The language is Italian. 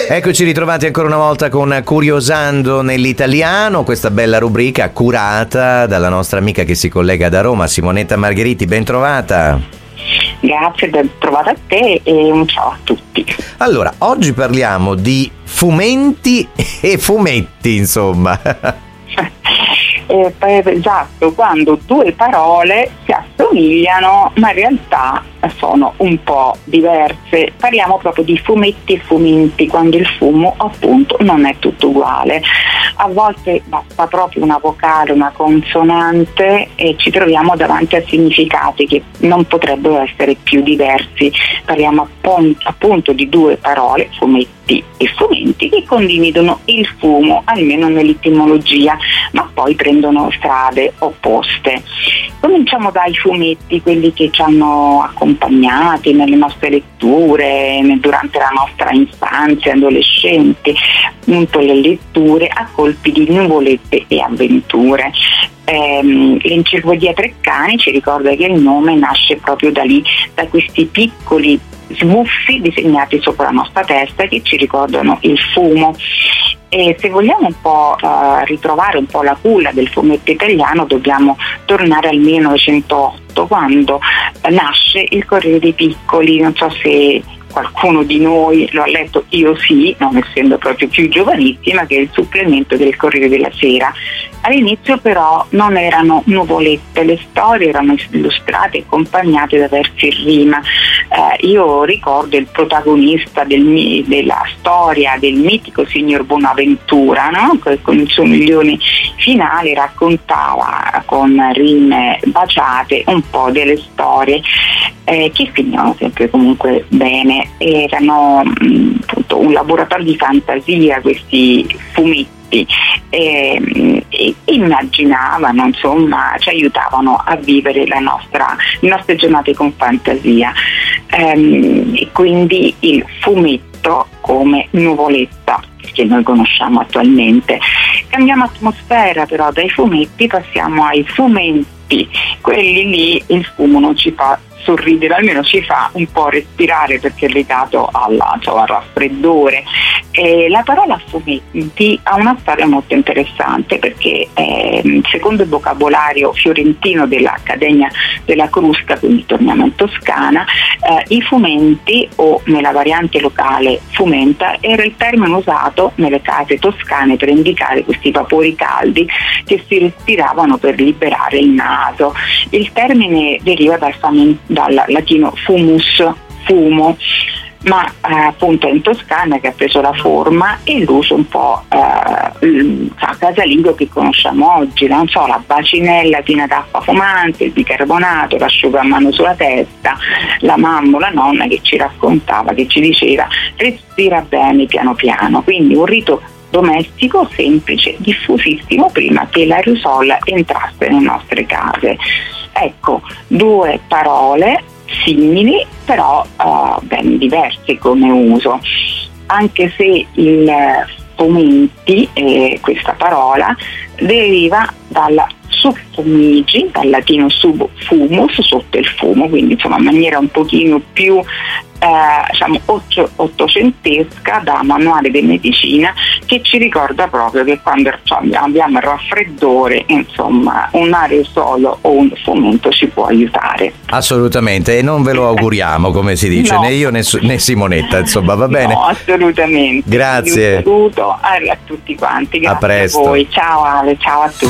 Eccoci ritrovati ancora una volta con Curiosando nell'italiano, questa bella rubrica curata dalla nostra amica che si collega da Roma, Simonetta Margheriti, ben trovata. Grazie, ben trovata a te e un ciao a tutti. Allora, oggi parliamo di fumenti e fumetti, insomma. Esatto, quando due parole si assomigliano ma in realtà sono un po' diverse. Parliamo proprio di fumetti e fumenti, quando il fumo appunto non è tutto uguale. A volte basta proprio una vocale, una consonante e ci troviamo davanti a significati che non potrebbero essere più diversi. Parliamo appunto di due parole, fumetti e fumenti, che condividono il fumo, almeno nell'etimologia, ma poi prendono strade opposte. Cominciamo dai fumetti, quelli che ci hanno accompagnati nelle nostre letture, durante la nostra infanzia, adolescente, appunto le letture a colpi di nuvolette e avventure. L'enciclopedia Treccani ci ricorda che il nome nasce proprio da lì, da questi piccoli sbuffi disegnati sopra la nostra testa che ci ricordano il fumo. E se vogliamo un po' ritrovare un po' la culla del fumetto italiano, dobbiamo tornare al 1908, quando nasce il Corriere dei Piccoli. Non so se qualcuno di noi lo ha letto, io sì, non essendo proprio più giovanissima, che è il supplemento del Corriere della Sera. All'inizio però non erano nuvolette, le storie erano illustrate e accompagnate da versi in rima. Io ricordo il protagonista della storia del mitico signor Bonaventura, no? Con il suo milione finale raccontava con rime baciate un po' delle storie che finivano sempre comunque bene. Erano appunto un laboratorio di fantasia questi fumetti. E immaginavano, insomma, ci aiutavano a vivere le nostre giornate con fantasia, e quindi il fumetto come nuvoletta che noi conosciamo attualmente. Cambiamo atmosfera però, dai fumetti passiamo ai fumenti. Quelli lì il fumo non ci fa sorridere, almeno ci fa un po' respirare, perché è legato al raffreddore. La parola fumetti ha una storia molto interessante, perché secondo il vocabolario fiorentino dell'Accademia della Crusca, quindi torniamo in Toscana, i fumenti, o nella variante locale fumenta, era il termine usato nelle case toscane per indicare questi vapori caldi che si respiravano per liberare il naso. Il termine deriva dal latino fumus, fumo, ma appunto in Toscana che ha preso la forma e l'uso un po' casalingo che conosciamo oggi, non so, la bacinella piena d'acqua fumante, il bicarbonato, l'asciugamano sulla testa, la mamma o la nonna che ci raccontava, che ci diceva respira bene piano piano. Quindi un rito domestico semplice, diffusissimo prima che l'aerosol entrasse nelle nostre case. Ecco, due parole simili però ben diverse come uso, anche se il fumenti, questa parola, deriva dalla subfumigi, dal latino sub fumus, sotto il fumo, quindi insomma in maniera un pochino più ottocentesca, da manuale di medicina, che ci ricorda proprio che quando abbiamo il raffreddore, insomma, un aerosolo o un fumento ci può aiutare. Assolutamente, e non ve lo auguriamo, come si dice, no. Né io né Simonetta, insomma, va bene? No, assolutamente. Grazie. Un saluto a tutti quanti, grazie a presto. A voi, ciao Ale, ciao a tutti.